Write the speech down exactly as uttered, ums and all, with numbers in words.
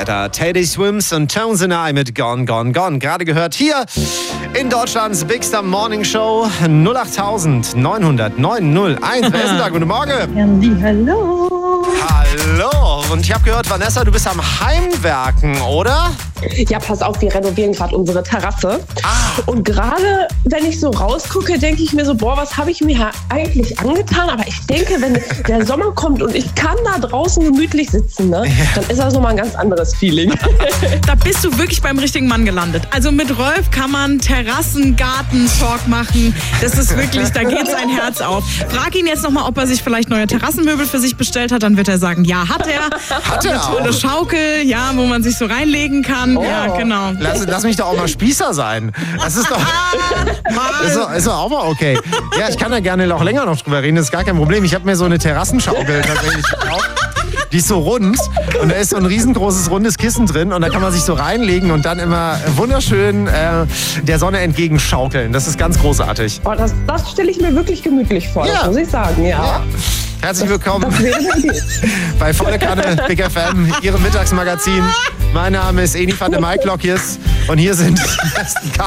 weiter. Teddy Swims und Tones and I mit Gone, Gone, Gone. Gerade gehört hier in Deutschlands Big Star Morning Show null acht neun null null neun null eins. Wer ist denn da? Guten Morgen. Hallo. Hallo. Und ich habe gehört, Vanessa, du bist am Heimwerken, oder? Ja, pass auf, wir renovieren gerade unsere Terrasse. Ah. Und gerade, wenn ich so rausgucke, denke ich mir so, boah, was habe ich mir eigentlich angetan? Aber ich denke, wenn der Sommer kommt und ich kann da draußen gemütlich sitzen, ne, Ja. dann ist das nochmal ein ganz anderes Feeling. Da bist du wirklich beim richtigen Mann gelandet. Also mit Rolf kann man Terrassen-Garten-Talk machen. Das ist wirklich, da geht sein Herz auf. Frag ihn jetzt nochmal, ob er sich vielleicht neue Terrassenmöbel für sich bestellt hat. Dann wird er sagen, ja, hat er. Hat er auch. Eine Schaukel, ja, wo man sich so reinlegen kann. Oh. Ja, genau. Lass, lass mich doch auch mal Spießer sein. Das ist doch, ist doch, ist doch auch mal okay. Ja, ich kann da gerne auch länger noch drüber reden, das ist gar kein Problem. Ich habe mir so eine Terrassenschaukel tatsächlich gekauft. Die ist so rund und da ist so ein riesengroßes rundes Kissen drin und da kann man sich so reinlegen und dann immer wunderschön äh, der Sonne entgegenschaukeln. Das ist ganz großartig. Oh, das das stelle ich mir wirklich gemütlich vor, Ja. das muss ich sagen, ja. Ja. Herzlich willkommen Das wäre eine Idee. bei Volle Kanne Big F M, Ihrem Mittagsmagazin. Mein Name ist Eni van der Maiklockjes und hier sind die besten Karten.